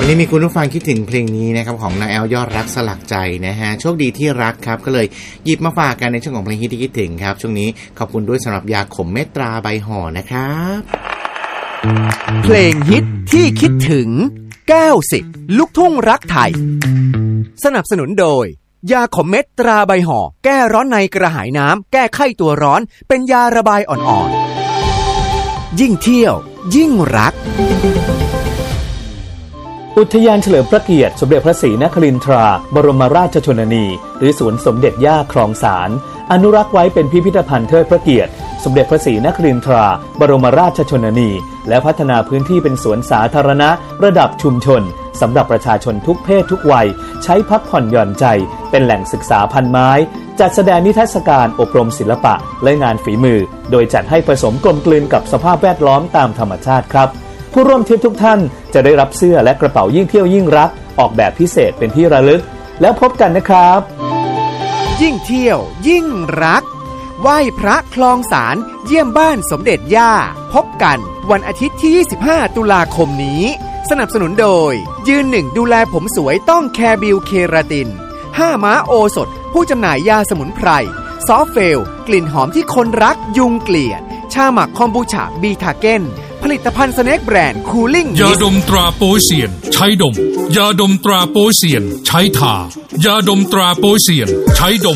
วันนี้มีคุณผู้ฟังคิดถึงเพลงนี้นะครับของนาแอลยอดรักสลักใจนะฮะโชคดีที่รักครับก็เลยหยิบมาฝากกันในช่วงของเพลงฮิตที่คิดถึงครับช่วงนี้ขอบคุณด้วยสำหรับยาขมเมตราใบห่อนะครับเพลงฮิตที่คิดถึง90ลูกทุ่งรักไทยสนับสนุนโดยยาขมเม็ดตราใบห่อแก้ร้อนในกระหายน้ำแก้ไข้ตัวร้อนเป็นยาระบายอ่อนๆยิ่งเที่ยวยิ่งรักอุทยานเฉลิมพระเกียรติสมเด็จพระศรีนครินทราบรมราชชนนีหรือสวนสมเด็จย่าคลองสารอนุรักษ์ไว้เป็นพิพิธภัณฑ์เทิดพระเกียรติสมเด็จพระศรีนครินทราบรมราชชนนีและพัฒนาพื้นที่เป็นสวนสาธารณะระดับชุมชนสำหรับประชาชนทุกเพศทุกวัยใช้พักผ่อนหย่อนใจเป็นแหล่งศึกษาพันไม้จัดแสดงนิทรรศการอบรมศิลปะและงานฝีมือโดยจัดให้ผสมกลมกลืนกับสภาพแวดล้อมตามธรรมชาติครับผู้ร่วมทริปทุกท่านจะได้รับเสื้อและกระเป๋ายิ่งเที่ยวยิ่งรักออกแบบพิเศษเป็นที่ระลึกแล้วพบกันนะครับยิ่งเที่ยวยิ่งรักไหว้พระคลองสารเยี่ยมบ้านสมเด็จย่าพบกันวันอาทิตย์ที่25ตุลาคมนี้สนับสนุนโดยยืนหนึ่งดูแลผมสวยต้องแคร์บิวเคราติน5ม้าโอสถผู้จำหน่ายยาสมุนไพรซอฟเฟลกลิ่นหอมที่คนรักยุงเกลียดชาหมักคอมบูชาบีทาเก้นผลิตภัณฑ์สแน็คแบรนด์คูลิ่งยาดมตราโปเซียนใช้ดมยาดมตราโปเซียนใช้ทายาดมตราโปเซียนใช้ดม